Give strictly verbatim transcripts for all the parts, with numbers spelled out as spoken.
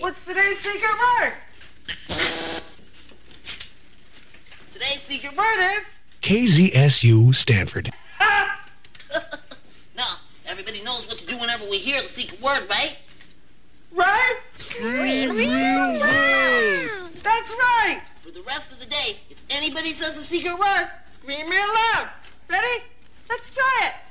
What's today's secret word? Today's secret word is... K Z S U Stanford. Now, everybody knows what to do whenever we hear the secret word, right? Right? Scream real loud. That's right. For the rest of the day, if anybody says the secret word, scream real loud. Ready? Let's try it.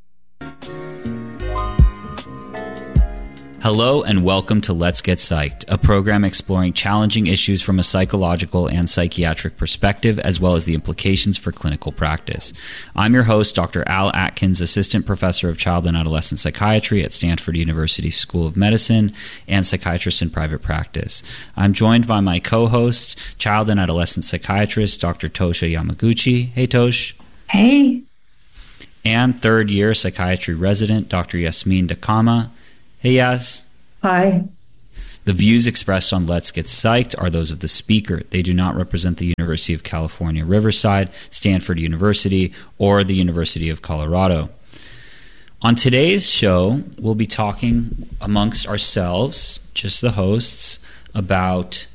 Hello and welcome to Let's Get Psyched, a program exploring challenging issues from a psychological and psychiatric perspective, as well as the implications for clinical practice. I'm your host, Doctor Al Atkins, Assistant Professor of Child and Adolescent Psychiatry at Stanford University School of Medicine and psychiatrist in private practice. I'm joined by my co-host, Child and Adolescent Psychiatrist, Doctor Tosha Yamaguchi. Hey, Tosh. Hey. And third year psychiatry resident, Doctor Yasmin Dakama. Hey, Yas. Hi. The views expressed on Let's Get Psyched are those of the speaker. They do not represent the University of California, Riverside, Stanford University, or the University of Colorado. On today's show, we'll be talking amongst ourselves, just the hosts, about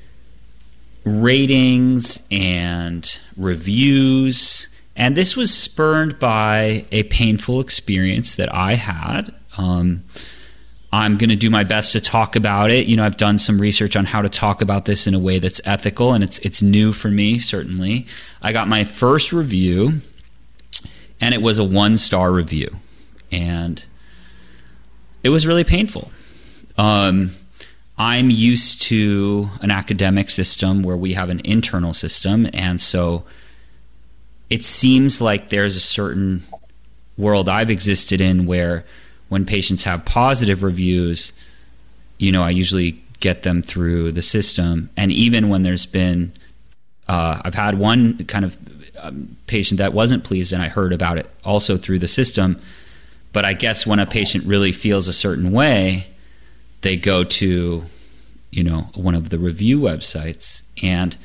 ratings and reviews. And this was spurred by a painful experience that I had. Um, I'm going to do my best to talk about it. You know, I've done some research on how to talk about this in a way that's ethical, and it's it's new for me, certainly. I got my first review, and it was a one-star review, and it was really painful. Um, I'm used to an academic system where we have an internal system, and so it seems like there's a certain world I've existed in where when patients have positive reviews, you know, I usually get them through the system. And even when there's been, uh, I've had one kind of um, patient that wasn't pleased, and I heard about it also through the system. But I guess when a patient really feels a certain way, they go to, you know, one of the review websites. And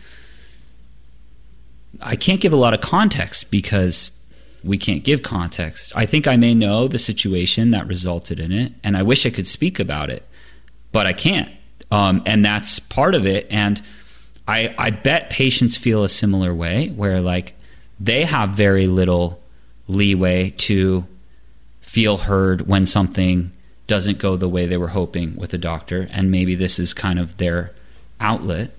I can't give a lot of context because we can't give context. I think I may know the situation that resulted in it, and I wish I could speak about it, but I can't. Um, and that's part of it. And I, I bet patients feel a similar way, where like they have very little leeway to feel heard when something doesn't go the way they were hoping with a doctor, and maybe this is kind of their outlet.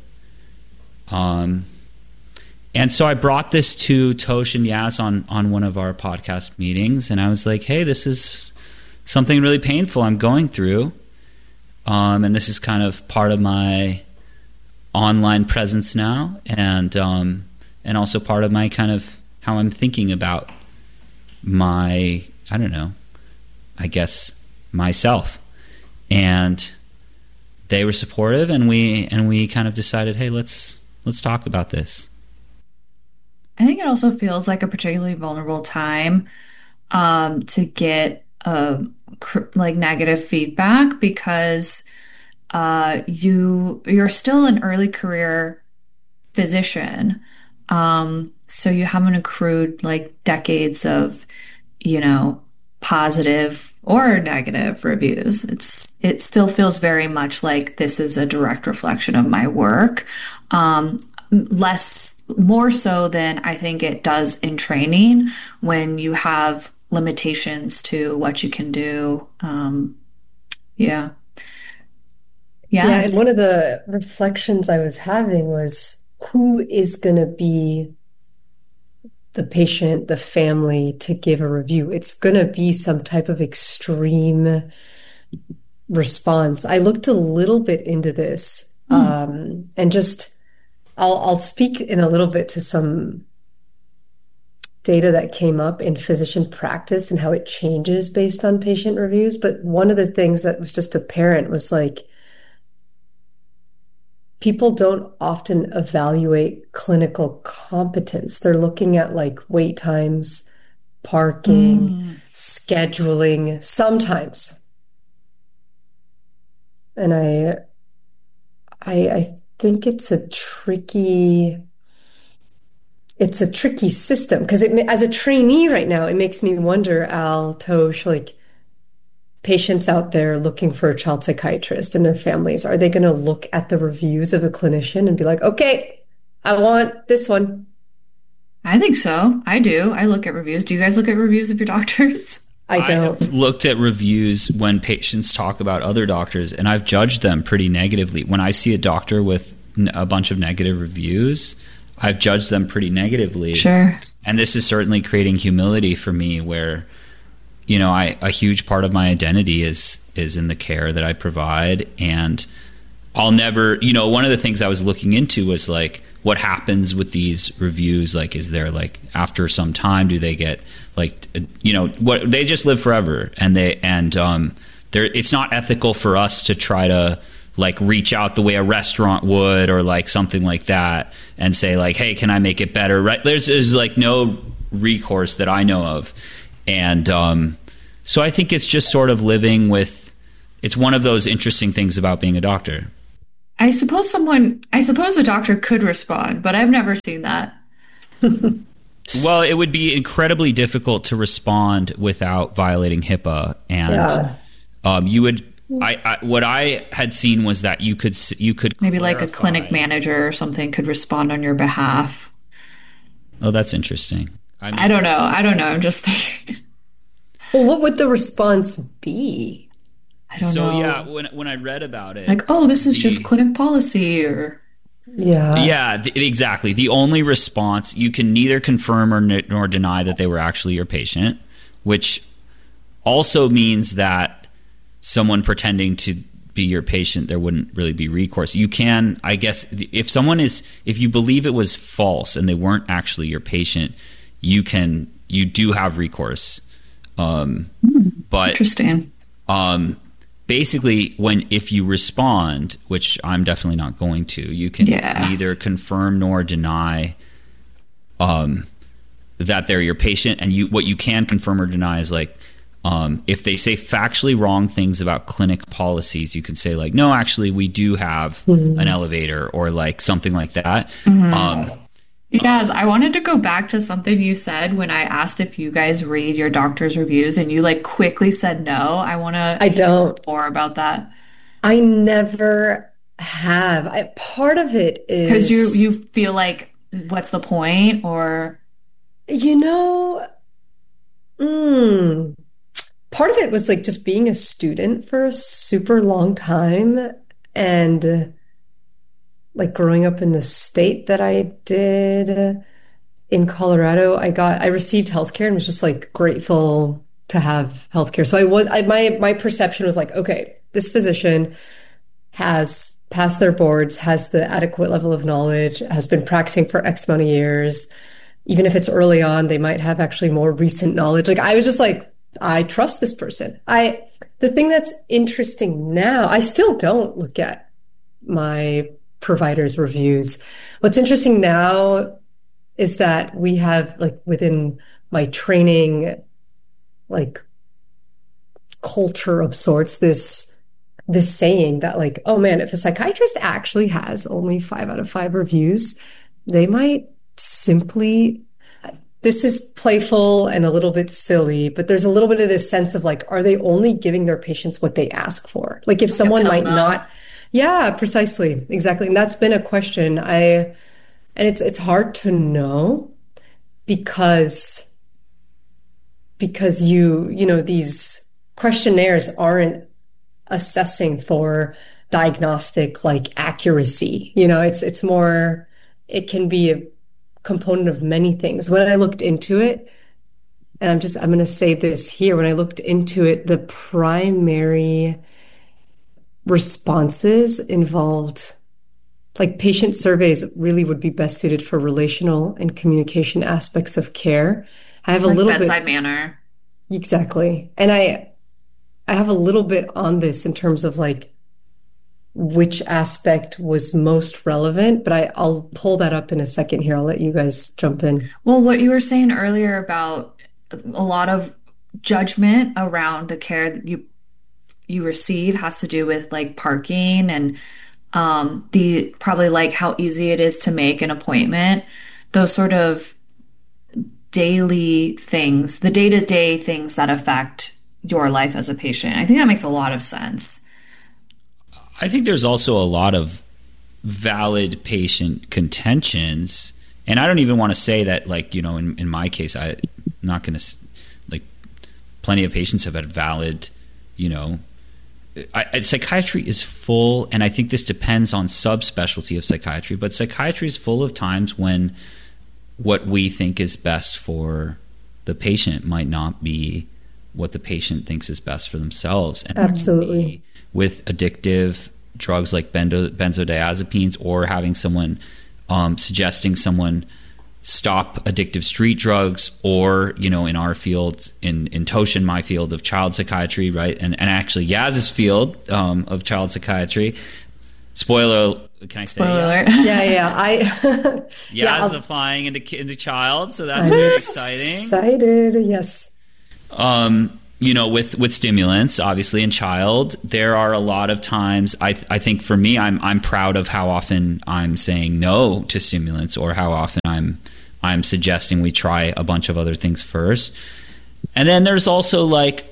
Um, And so I brought this to Tosh and Yaz on, on one of our podcast meetings, and I was like, hey, this is something really painful I'm going through, um, and this is kind of part of my online presence now, and um, and also part of my kind of how I'm thinking about my, I don't know, I guess myself. And they were supportive, and we and we kind of decided, hey, let's let's talk about this. I think it also feels like a particularly vulnerable time um, to get uh, cr- like negative feedback because uh, you you're still an early career physician, um, so you haven't accrued like decades of you know positive or negative reviews. It's it still feels very much like this is a direct reflection of my work, um, less. More so than I think it does in training when you have limitations to what you can do. Um, yeah. Yes. Yeah. And one of the reflections I was having was who is going to be the patient, the family to give a review? It's going to be some type of extreme response. I looked a little bit into this mm. um, and just I'll, I'll speak in a little bit to some data that came up in physician practice and how it changes based on patient reviews. But one of the things that was just apparent was like, people don't often evaluate clinical competence. They're looking at like wait times, parking, mm. scheduling, sometimes. And I, I, I think it's a tricky it's a tricky system because it as a trainee right now it makes me wonder, Al, Tosh, like patients out there looking for a child psychiatrist and their families, are they going to look at the reviews of a clinician and be like, okay, I want this one? I think so. I do. I look at reviews. Do you guys look at reviews of your doctors? I don't. I've looked at reviews when patients talk about other doctors, and I've judged them pretty negatively. When I see a doctor with a bunch of negative reviews, I've judged them pretty negatively. Sure. And this is certainly creating humility for me, where, you know, I a huge part of my identity is is in the care that I provide. And I'll never, you know, one of the things I was looking into was like, what happens with these reviews? Like, is there like, after some time, do they get like, you know, what, they just live forever, and they, and um, there, it's not ethical for us to try to like reach out the way a restaurant would, or like something like that, and say like, hey, can I make it better? Right? There's, there's like no recourse that I know of. And um, so I think it's just sort of living with, it's one of those interesting things about being a doctor. I suppose someone, I suppose a doctor could respond, but I've never seen that. Well, it would be incredibly difficult to respond without violating HIPAA, and Yeah. um, you would. I, I what I had seen was that you could s- you could Maybe like a clarify- clinic manager or something could respond on your behalf. Oh, that's interesting. I, mean, I don't know. I don't know. I'm just thinking. Well, what would the response be? I don't So know. yeah, when when I read about it, Like, oh, this is the- just clinic policy, or Yeah. yeah, th- exactly. The only response, you can neither confirm or n- nor deny that they were actually your patient, which also means that someone pretending to be your patient, there wouldn't really be recourse. You can, I guess, if someone is, if you believe it was false and they weren't actually your patient, you can, you do have recourse. Um, but interesting. um, basically, when if you respond, which I'm definitely not going to, you can Yeah. neither confirm nor deny um, that they're your patient. And you, what you can confirm or deny is like, um, if they say factually wrong things about clinic policies, you can say like, no, actually, we do have an elevator, or like something like that. Um, Yes, I wanted to go back to something you said when I asked if you guys read your doctor's reviews, and you like quickly said no. I want to I don't. more about that, I never have. I, part of it is because you you feel like, what's the point? Or You know, mm, part of it was like just being a student for a super long time, and uh, like growing up in the state that I did in Colorado, I got I received healthcare and was just like grateful to have healthcare. So I was I, my my perception was like, okay, this physician has passed their boards, has the adequate level of knowledge, has been practicing for X amount of years. Even if it's early on, they might have actually more recent knowledge. Like I was just like, I trust this person. I the thing that's interesting now, I still don't look at my providers' reviews. What's interesting now is that we have like within my training, like culture of sorts, this this saying that like, oh man, if a psychiatrist actually has only five out of five reviews, they might simply, this is playful and a little bit silly, but there's a little bit of this sense of like, are they only giving their patients what they ask for? Like if someone might not, yeah, precisely, exactly. And that's been a question. I, and it's it's hard to know because because you, you know, these questionnaires aren't assessing for diagnostic like accuracy. You know, it's it's more, it can be a component of many things. When I looked into it, and I'm just, I'm going to say this here, when I looked into it, the primary responses involved, like patient surveys really would be best suited for relational and communication aspects of care. I have a like little bedside bit, manner. exactly. And I, I have a little bit on this in terms of like which aspect was most relevant, but I, I'll pull that up in a second here. I'll let you guys jump in. Well, what you were saying earlier about a lot of judgment around the care that you you receive has to do with like parking and um, the probably like how easy it is to make an appointment. Those sort of daily things, the day-to-day things that affect your life as a patient. I think that makes a lot of sense. I think there's also a lot of valid patient contentions. And I don't even want to say that, like, you know, in, in my case, I, I'm not going to, like, plenty of patients have had valid, you know, I, I, psychiatry is full, and I think this depends on subspecialty of psychiatry, but psychiatry is full of times when what we think is best for the patient might not be what the patient thinks is best for themselves. And absolutely. With addictive drugs like benzo, benzodiazepines, or having someone um, suggesting someone stop addictive street drugs, or, you know, in our field, in, in Toshin, my field of child psychiatry, right? And, and actually Yaz's field um, of child psychiatry. Spoiler, can I say? Spoiler alert. Yeah, yeah. I, Yaz yeah, is applying into, into child, so that's I'm very exciting. Excited, yes. Um, you know, with, with stimulants, obviously in child, there are a lot of times, I I think for me, I'm I'm proud of how often I'm saying no to stimulants, or how often I'm I'm suggesting we try a bunch of other things first. And then there's also like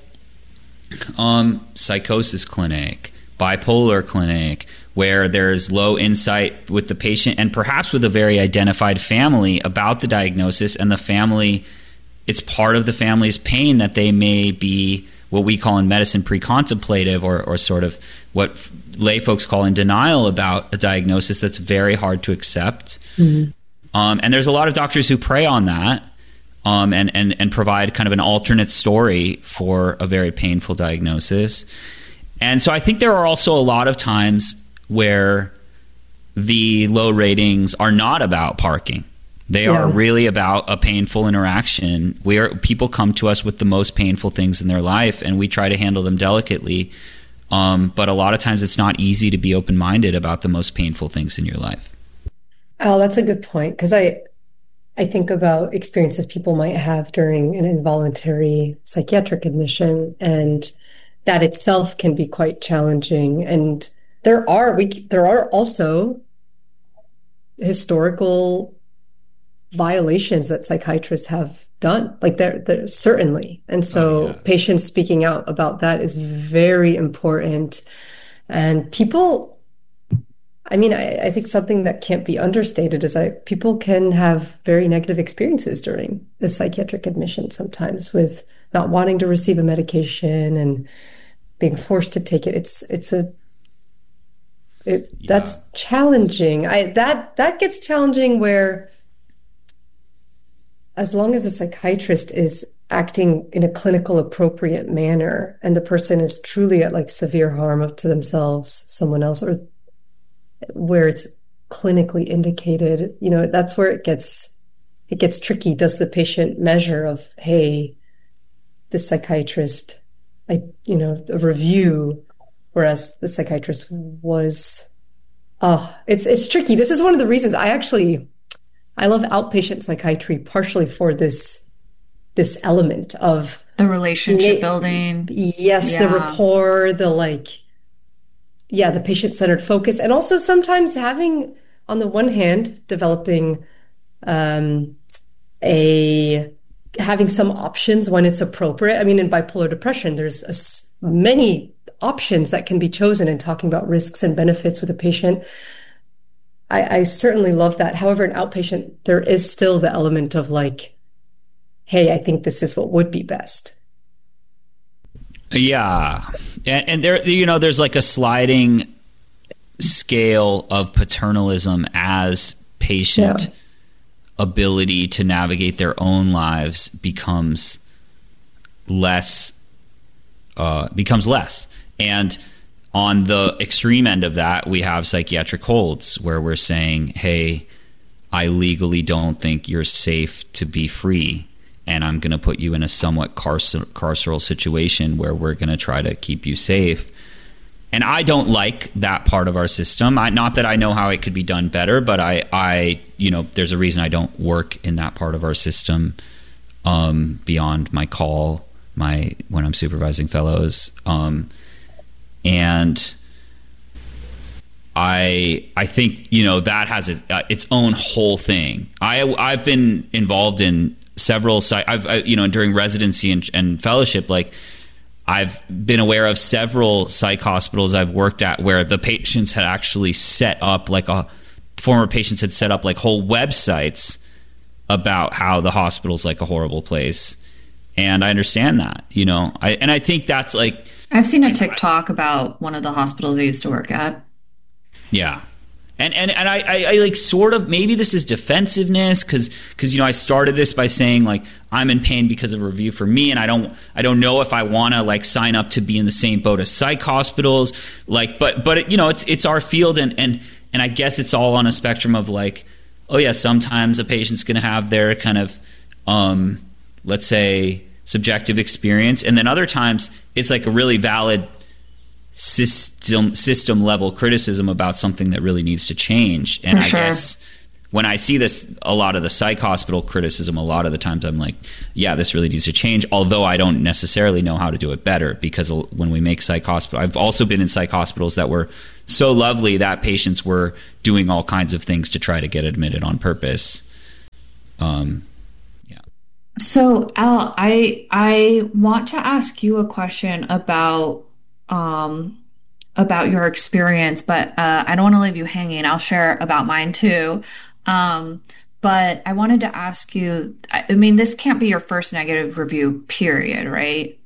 um, psychosis clinic, bipolar clinic, where there's low insight with the patient, and perhaps with a very identified family about the diagnosis, and the family, it's part of the family's pain that they may be what we call in medicine pre-contemplative, or, or sort of what lay folks call in denial about a diagnosis that's very hard to accept. Mm-hmm. Um, and there's a lot of doctors who prey on that um, and, and, and provide kind of an alternate story for a very painful diagnosis. And so I think there are also a lot of times where the low ratings are not about parking. They yeah. are really about a painful interaction where people come to us with the most painful things in their life, and we try to handle them delicately. Um, but a lot of times it's not easy to be open-minded about the most painful things in your life. Oh, that's a good point. Because I, I think about experiences people might have during an involuntary psychiatric admission, and that itself can be quite challenging. And there are we there are also historical violations that psychiatrists have done, like there there certainly. And so oh, yeah. patients speaking out about that is very important. And people, I mean, I, I think something that can't be understated is that people can have very negative experiences during the psychiatric admission sometimes, with not wanting to receive a medication and being forced to take it. It's it's a it, yeah. that's challenging. I that that gets challenging where, as long as a psychiatrist is acting in a clinical appropriate manner and the person is truly at like severe harm to themselves, someone else, or where it's clinically indicated, you know, that's where it gets it gets tricky. Does the patient measure of, hey, the psychiatrist, I you know, a review, whereas the psychiatrist was, oh, it's it's tricky. This is one of the reasons I actually I love outpatient psychiatry, partially for this this element of the relationship building. Yes, yeah. the rapport, the like, yeah, the patient-centered focus, and also sometimes having, on the one hand, developing um, a having some options when it's appropriate. I mean, in bipolar depression, there's a, many options that can be chosen in talking about risks and benefits with a patient. I, I certainly love that. However, in outpatient, there is still the element of like, hey, I think this is what would be best. Yeah. And, and there, you know, there's like a sliding scale of paternalism as patient yeah. ability to navigate their own lives becomes less, uh, becomes less. And on the extreme end of that, we have psychiatric holds where we're saying, hey, I legally don't think you're safe to be free, and I'm going to put you in a somewhat carcer- carceral situation where we're going to try to keep you safe. And I don't like that part of our system. I, not that I know how it could be done better, but I, I, you know, there's a reason I don't work in that part of our system um, beyond my call, my when I'm supervising fellows. Um, and I, I think, you know, that has a, uh, its own whole thing. I, I've been involved in several, I've, I, you know, during residency and, and fellowship, like I've been aware of several psych hospitals I've worked at where the patients had actually set up like a former patients had set up like whole websites about how the hospital's like a horrible place. And I understand that, you know, I, and I think that's like, I've seen a TikTok about one of the hospitals I used to work at. Yeah. And and and I, I, I like sort of, maybe this is defensiveness because because you know I started this by saying like I'm in pain because of a review for me, and I don't I don't know if I want to like sign up to be in the same boat as psych hospitals, like but but it, you know it's it's our field, and and and I guess it's all on a spectrum of like, oh yeah, sometimes a patient's going to have their kind of um, let's say subjective experience, and then other times it's like a really valid system system level criticism about something that really needs to change. And For I sure. guess when I see this, a lot of the psych hospital criticism, a lot of the times I'm like, yeah, this really needs to change, although I don't necessarily know how to do it better, because when we make psych hospital, I've also been in psych hospitals that were so lovely that patients were doing all kinds of things to try to get admitted on purpose. Um, yeah. So Al, I I want to ask you a question about um, about your experience, but uh, I don't want to leave you hanging. I'll share about mine too. Um, but I wanted to ask you, I I mean, this can't be your first negative review, period, right?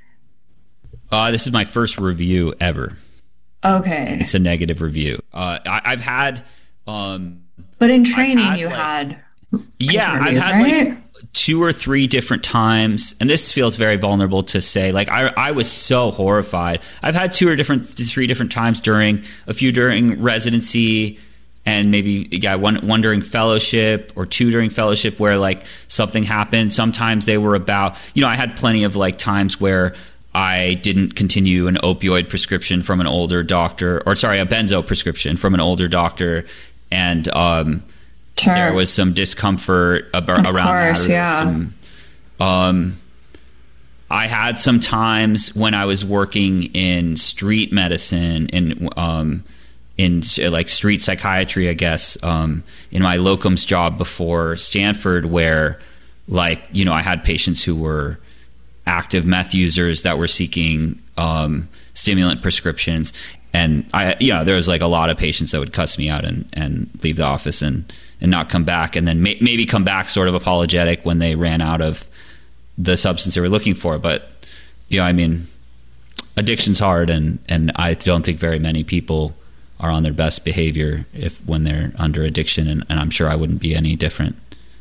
Uh, this is my first review ever. Okay. It's a negative review. Uh, I, I've had, um, But in training, had, you like- had. yeah, I've reviews, had right? like two or three different times, and this feels very vulnerable to say. Like I, I was so horrified. I've had two or different, three different times during a few during residency, and maybe yeah, one one during fellowship or two during fellowship where like something happened. Sometimes they were about, you know, I had plenty of like times where I didn't continue an opioid prescription from an older doctor, or sorry, a benzo prescription from an older doctor, and um. Sure. There was some discomfort about, Of around course, that. There was yeah. some, um, I had some times when I was working in street medicine, in um, in like street psychiatry, I guess, um, in my locums job before Stanford, where like, you know, I had patients who were active meth users that were seeking um, stimulant prescriptions. And I, you know, there was like a lot of patients that would cuss me out and, and leave the office and, and not come back, and then may, maybe come back sort of apologetic when they ran out of the substance they were looking for. But, you know, I mean, addiction's hard, and, and I don't think very many people are on their best behavior if when they're under addiction, and, and I'm sure I wouldn't be any different.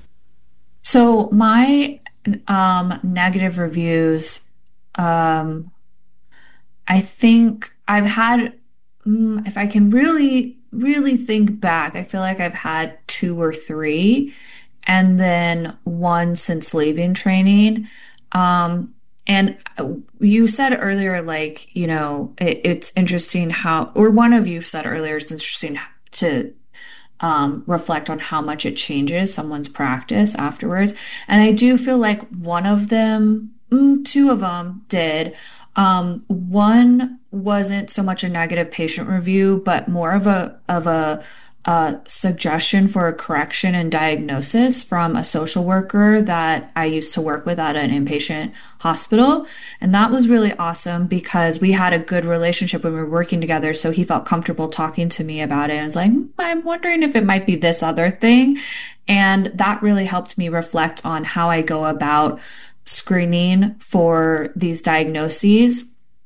So my um, negative reviews, um, I think I've had, mm, if I can really, really think back, I feel like I've had two or three, and then one since leaving training. Um, and you said earlier, like, you know, it, it's interesting how, or one of you said earlier, it's interesting to um, reflect on how much it changes someone's practice afterwards. And I do feel like one of them, mm, two of them did. Um, one wasn't so much a negative patient review, but more of a of a, a suggestion for a correction and diagnosis from a social worker that I used to work with at an inpatient hospital. And that was really awesome because we had a good relationship when we were working together. So he felt comfortable talking to me about it. And I was like, I'm wondering if it might be this other thing. And that really helped me reflect on how I go about screening for these diagnoses.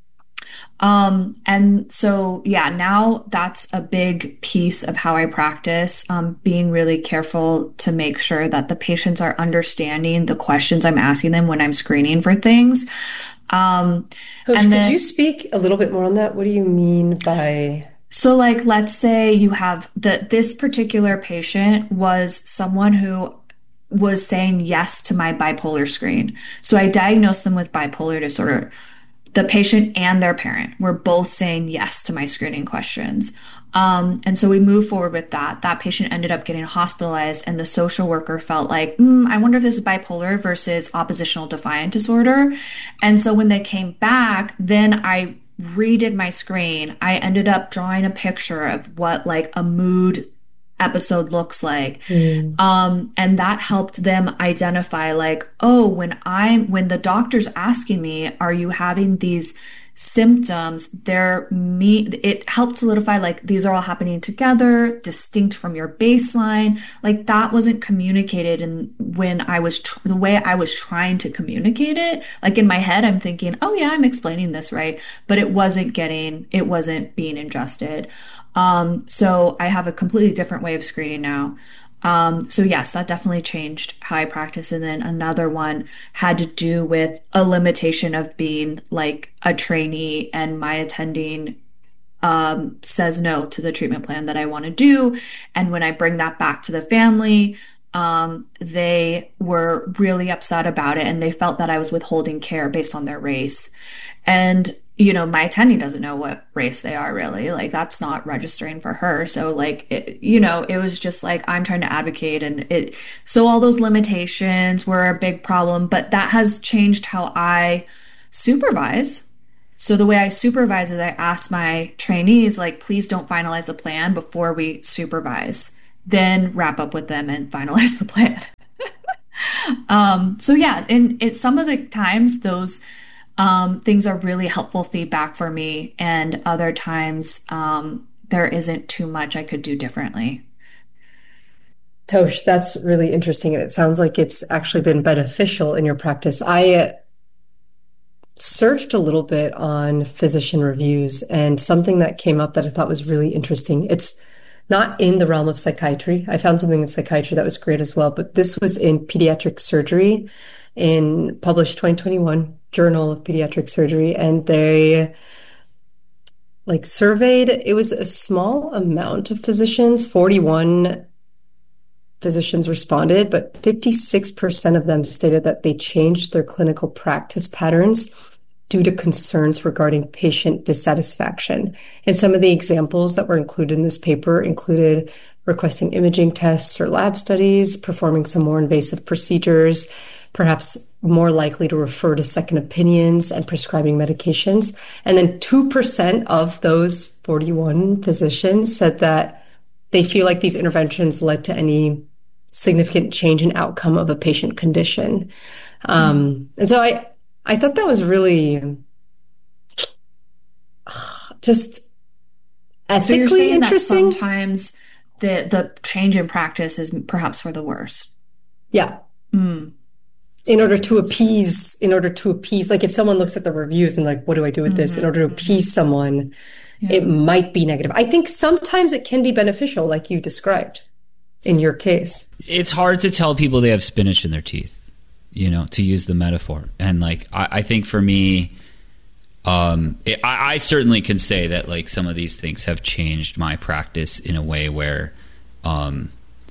Um, and so, yeah, now that's a big piece of how I practice, um, being really careful to make sure that the patients are understanding the questions I'm asking them when I'm screening for things. Um, Coach, and could then, you speak a little bit more on that? What do you mean by... so like, let's say you have the, this particular patient was someone who was saying yes to my bipolar screen. So I diagnosed them with bipolar disorder. The patient and their parent were both saying yes to my screening questions. Um, and so we moved forward with that. That patient ended up getting hospitalized, and the social worker felt like, mm, I wonder if this is bipolar versus oppositional defiant disorder. And so when they came back, then I redid my screen. I ended up drawing a picture of what like a mood episode looks like. Mm. Um, and that helped them identify like, oh, when I'm, when the doctor's asking me, are you having these symptoms? They're me, it helped solidify like these are all happening together, distinct from your baseline. Like that wasn't communicated. And when I was, tr- the way I was trying to communicate it, like in my head, I'm thinking, oh yeah, I'm explaining this right. But it wasn't getting, it wasn't being ingested. Um, so I have a completely different way of screening now. Um, so yes, that definitely changed how I practice. And then another one had to do with a limitation of being like a trainee and my attending, um, says no to the treatment plan that I want to do. And when I bring that back to the family, um, they were really upset about it and they felt that I was withholding care based on their race. And you know, my attending doesn't know what race they are really. Like that's not registering for her. So like, it, you know, it was just like, I'm trying to advocate and it, so all those limitations were a big problem, but that has changed how I supervise. So the way I supervise is I ask my trainees, like, please don't finalize the plan before we supervise, then wrap up with them and finalize the plan. um, so yeah, and it's some of the times those, Um, things are really helpful feedback for me. And other times, um, there isn't too much I could do differently. Tosh, that's really interesting. And it sounds like it's actually been beneficial in your practice. I searched a little bit on physician reviews and something that came up that I thought was really interesting. It's not in the realm of psychiatry. I found something in psychiatry that was great as well, but this was in pediatric surgery in published twenty twenty-one Journal of Pediatric Surgery. And they like surveyed, it was a small amount of physicians, forty-one physicians responded, but fifty-six percent of them stated that they changed their clinical practice patterns due to concerns regarding patient dissatisfaction. And some of the examples that were included in this paper included requesting imaging tests or lab studies, performing some more invasive procedures, perhaps more likely to refer to second opinions and prescribing medications. And then two percent of those forty-one physicians said that they feel like these interventions led to any significant change in outcome of a patient condition. Um, and so I, I thought that was really just ethically so you're saying interesting. That sometimes the, the change in practice is perhaps for the worse. Yeah. Mm. In order to appease, in order to appease, like if someone looks at the reviews and like, what do I do with mm-hmm. this? In order to appease someone, yeah. It might be negative. I think sometimes it can be beneficial, like you described in your case. It's hard to tell people they have spinach in their teeth, you know, to use the metaphor. And like, I, I think for me, um, it, I, I certainly can say that like some of these things have changed my practice in a way where, um,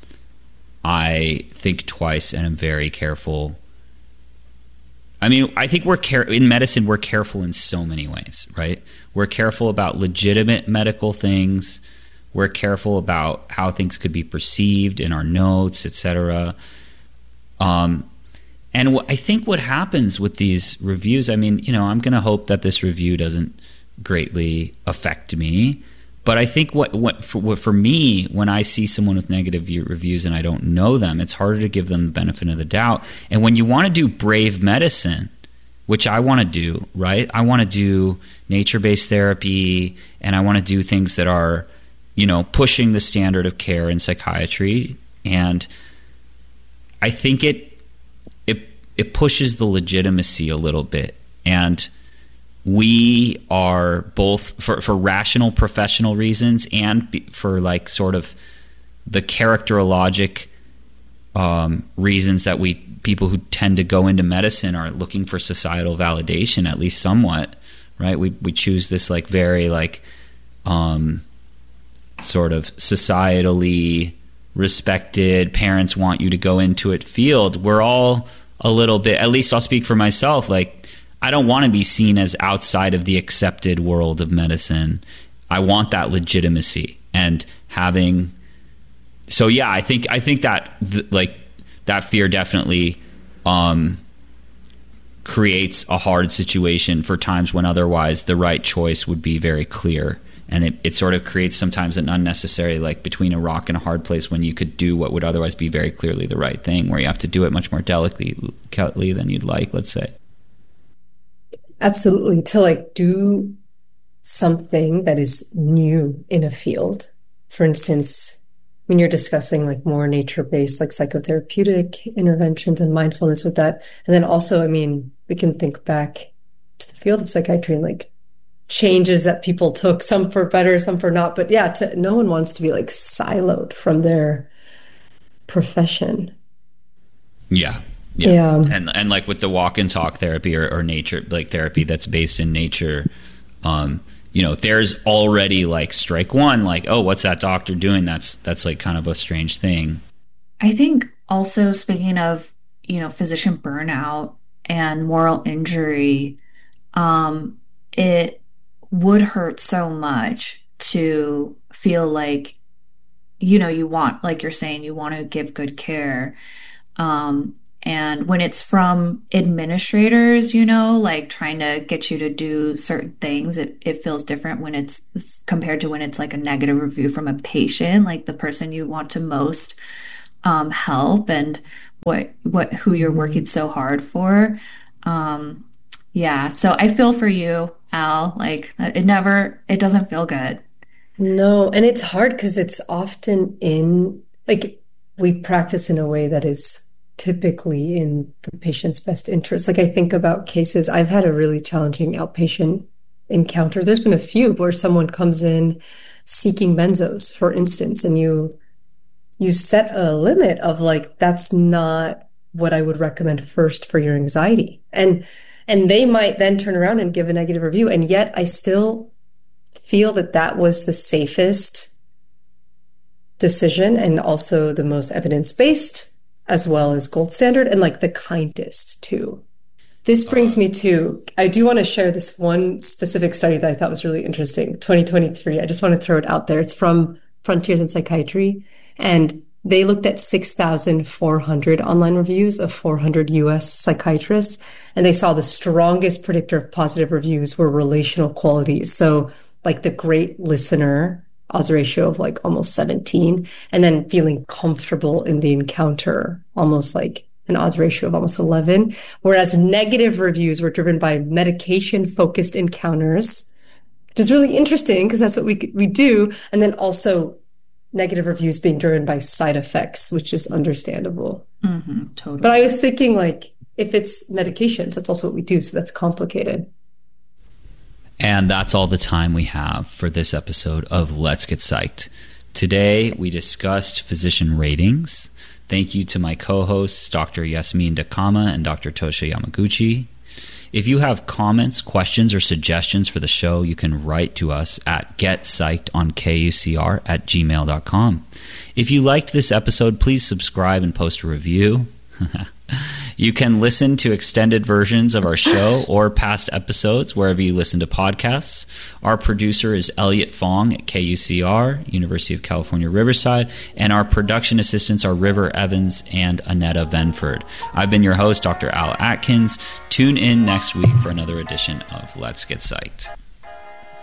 I think twice and am very careful. I mean, I think we're care- in medicine, we're careful in so many ways, right? We're careful about legitimate medical things. We're careful about how things could be perceived in our notes, et cetera. Um, and w- I think what happens with these reviews, I mean, you know, I'm going to hope that this review doesn't greatly affect me. But I think what, what, for, what for me, when I see someone with negative reviews and I don't know them, it's harder to give them the benefit of the doubt. And when you want to do brave medicine, which I want to do, right? I want to do nature-based therapy, and I want to do things that are, you know, pushing the standard of care in psychiatry. And I think it it it pushes the legitimacy a little bit. And we are both for, for rational professional reasons and be, for like sort of the characterologic um, reasons that we people who tend to go into medicine are looking for societal validation, at least somewhat, right? We we choose this like very like um, sort of societally respected, parents want you to go into it field. We're all a little bit, at least I'll speak for myself, like I don't want to be seen as outside of the accepted world of medicine. I want that legitimacy and having. So yeah, I think I think that th- like that fear definitely um, creates a hard situation for times when otherwise the right choice would be very clear and it, it sort of creates sometimes an unnecessary, like between a rock and a hard place when you could do what would otherwise be very clearly the right thing, where you have to do it much more delicately than you'd like, let's say. Absolutely. To like do something that is new in a field. For instance, when you're discussing like more nature-based, like psychotherapeutic interventions and mindfulness with that. And then also, I mean, we can think back to the field of psychiatry and like changes that people took, some for better, some for not. But yeah, to, no one wants to be like siloed from their profession. Yeah. Yeah. yeah. And and like with the walk and talk therapy or, or nature, like therapy that's based in nature, um, you know, there's already like strike one, like, oh, what's that doctor doing? That's that's like kind of a strange thing. I think also, speaking of, you know, physician burnout and moral injury, um, it would hurt so much to feel like, you know, you want, like you're saying, you want to give good care. Um, And when it's from administrators, you know, like trying to get you to do certain things, it, it feels different when it's compared to when it's like a negative review from a patient, like the person you want to most um, help and what what who you're working so hard for. Um, yeah, so I feel for you, Al. Like it never, it doesn't feel good. No, and it's hard because it's often in, like we practice in a way that is typically in the patient's best interest. Like I think about cases, I've had a really challenging outpatient encounter. There's been a few where someone comes in seeking benzos, for instance, and you you set a limit of like, that's not what I would recommend first for your anxiety. And and they might then turn around and give a negative review. And yet I still feel that that was the safest decision and also the most evidence-based, as well as gold standard, and like the kindest too. This brings me to, I do want to share this one specific study that I thought was really interesting, twenty twenty-three. I just want to throw it out there. It's from Frontiers in Psychiatry, and they looked at six thousand four hundred online reviews of four hundred U S psychiatrists, and they saw the strongest predictor of positive reviews were relational qualities. So like the great listener, odds ratio of like almost seventeen, and then feeling comfortable in the encounter, almost like an odds ratio of almost eleven. Whereas negative reviews were driven by medication-focused encounters, which is really interesting because that's what we we do. And then also negative reviews being driven by side effects, which is understandable. Mm-hmm, totally. But I was thinking like, if it's medications, that's also what we do. So that's complicated. And that's all the time we have for this episode of Let's Get Psyched. Today, we discussed physician ratings. Thank you to my co-hosts, Doctor Yasmin Dakama and Doctor Tosha Yamaguchi. If you have comments, questions, or suggestions for the show, you can write to us at getpsychedonkUCR at gmail dot com. If you liked this episode, please subscribe and post a review. You can listen to extended versions of our show or past episodes wherever you listen to podcasts. Our producer is Elliot Fong at K U C R, University of California, Riverside, and our production assistants are River Evans and Annetta Venford. I've been your host, Doctor Al Atkins. Tune in next week for another edition of Let's Get Psyched.